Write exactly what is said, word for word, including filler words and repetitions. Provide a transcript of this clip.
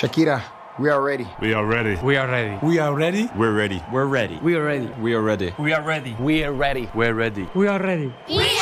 Shakira, we are ready. We are ready. We are ready. We are ready. We're ready. We're ready. We are ready. We are ready. We are ready. We are ready. We're ready. We are ready. We are ready. We